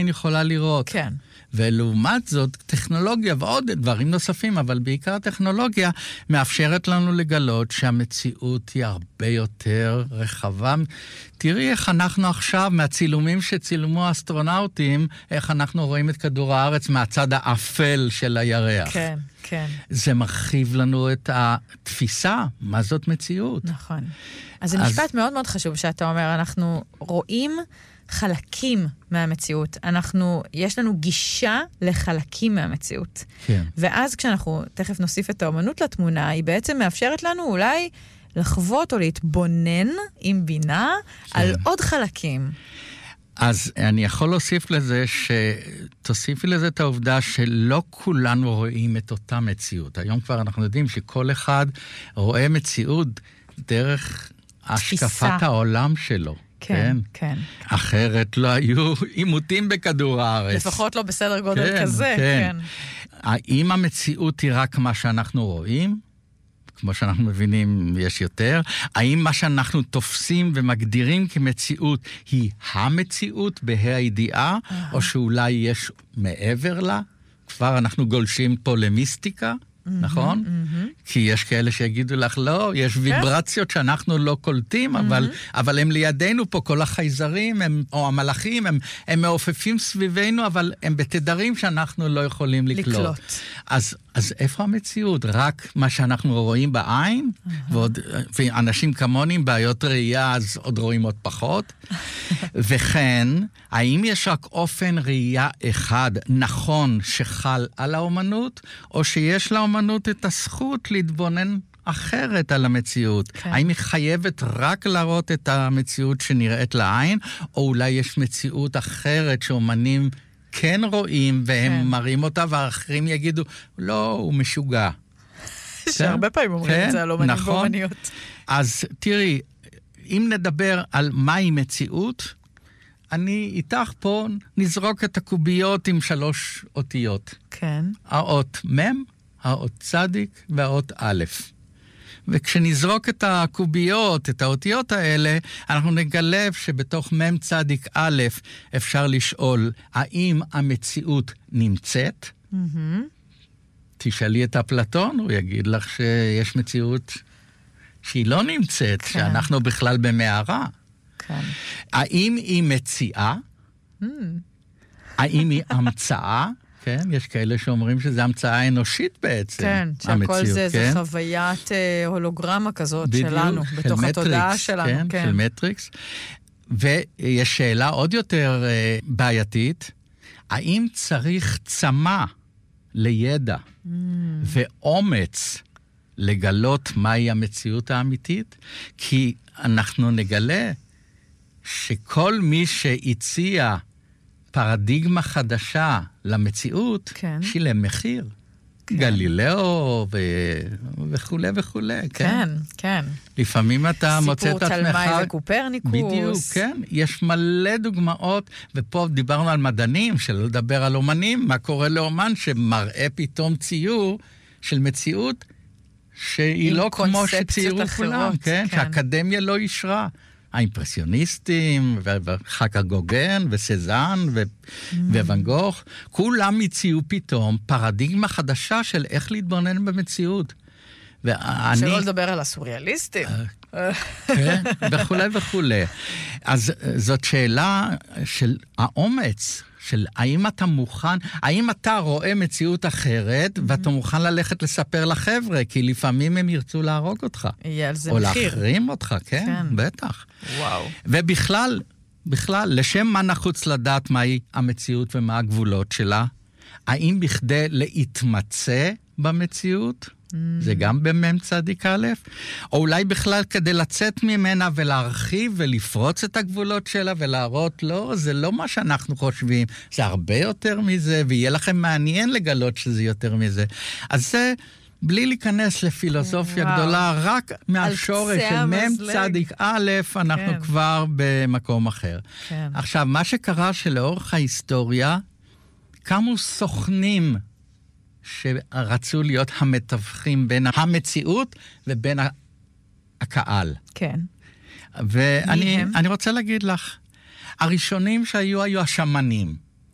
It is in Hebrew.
עין יכולה לראות. כן. ולעומת זאת, טכנולוגיה ועוד דברים נוספים, אבל בעיקר טכנולוגיה, מאפשרת לנו לגלות שהמציאות היא הרבה יותר רחבה. תראי איך אנחנו עכשיו, מהצילומים שצילמו האסטרונאוטים, איך אנחנו רואים את כדור הארץ מהצד האפל של הירח. כן, כן. זה מרחיב לנו את התפיסה, מה זאת מציאות. נכון. אז זה משפט מאוד מאוד חשוב שאתה אומר, אנחנו רואים חלקים מהמציאות. יש לנו גישה לחלקים מהמציאות. כן. ואז כשאנחנו תכף נוסיף את האומנות לתמונה, היא בעצם מאפשרת לנו אולי לחוות או להתבונן עם בינה על עוד חלקים. אז אני יכול להוסיף לזה תוסיפי לזה את העובדה שלא כולנו רואים את אותה מציאות. היום כבר אנחנו יודעים שכל אחד רואה מציאות דרך השקפת העולם שלו. כן, כן. אחרת לא היו עימותים בכדור הארץ. לפחות לא בסדר גודל כן, כזה, כן. כן. האם המציאות היא רק מה שאנחנו רואים? כמו שאנחנו מבינים, יש יותר. האם מה שאנחנו תופסים ומגדירים כמציאות היא המציאות בה"א הידיעה, או שאולי יש מעבר לה? כבר אנחנו גולשים פה למיסטיקה, נכון? כי יש כאלה שיגידו לך, לא, יש ויברציות שאנחנו לא קולטים, אבל הם לידינו פה, כל החייזרים, או המלאכים, הם מעופפים סביבנו, אבל הם בתדרים שאנחנו לא יכולים לקלוט. אז איפה המציאות? רק מה שאנחנו רואים בעין? ואנשים כמוני עם בעיות ראייה, אז עוד רואים עוד פחות? וכן, האם יש רק אופן ראייה אחד נכון שחל על האומנות, או שיש לאומנות את הזכות להתבונן אחרת על המציאות? כן. האם היא חייבת רק להראות את המציאות שנראית לעין, או אולי יש מציאות אחרת שאומנים כן רואים, והם מראים אותה, והאחרים יגידו, לא, הוא משוגע. שהרבה פעמים אומרים את זה על אומנים ואומניות. אז תראי, אם נדבר על מהי מציאות, אני איתך פה נזרוק את הקוביות עם 3 אותיות. כן. האות מם, האות צדיק והאות א'. וכשנזרוק את הקוביות, את האותיות האלה, אנחנו נגלה שבתוך מם צדיק א' אפשר לשאול, האם המציאות נמצאת? תשאלי את אפלטון, הוא יגיד לך שיש מציאות שהיא לא נמצאת, כן. שאנחנו בכלל במערה. כן. האם היא מציאה? האם היא המצאה? כן, יש כאלה שאומרים שזה המצאה אנושית בעצם. כן, שהכל זה חוויית הולוגרמה כזאת שלנו, בתוך התודעה שלנו. כן, של מטריקס. ויש שאלה עוד יותר בעייתית, האם צריך צמא לידע ואומץ לגלות מהי המציאות האמיתית? כי אנחנו נגלה שכל מי שהציע פרדיגמה חדשה למציאות, כן. שילם מחיר. כן. גלילאו וכו' וכו'. כן, כן. לפעמים אתה מוצא את עצמך... סיפור תלמי וקופרניקוס. בדיוק, כן. יש מלא דוגמאות, ופה דיברנו על מדענים, שלא לדבר על אומנים, מה קורה לאומן שמראה פתאום ציור של מציאות שהיא לא כמו שציירו כולם, כן? שהאקדמיה לא אישרה. האימפרסיוניסטים, וחקה גוגן, וסזן, וואן גוך, כולם הציעו פתאום פרדיגמה חדשה של איך להתבונן במציאות. שלא לדבר על הסוריאליסטים. כן, וכו' וכו'. אז זאת שאלה של האומץ, של האם אתה מוכן, האם אתה רואה מציאות אחרת, ואתה מוכן ללכת לספר לחבר'ה, כי לפעמים הם ירצו להרוג אותך. יהיה על זה או מחיר. להחרים אותך, כן, בטח. וואו. ובכלל, לשם מה נחוץ לדעת מהי המציאות ומה הגבולות שלה? האם בכדי להתמצא במציאות? זה גם במם צדיק א', או אולי בכלל כדי לצאת ממנה ולהרחיב ולפרוץ את הגבולות שלה ולהראות, לא, זה לא מה שאנחנו חושבים, זה הרבה יותר מזה, ויהיה לכם מעניין לגלות שזה יותר מזה. אז זה, בלי להיכנס לפילוסופיה גדולה, רק מהשורש של מם צדיק א', אנחנו כבר במקום אחר. עכשיו, מה שקרה שלאורך ההיסטוריה, קמו סוכנים שרצו להיות המתווכים בין המציאות ובין הקהל. כן. ואני רוצה להגיד לך, הראשונים שהיו השמנים.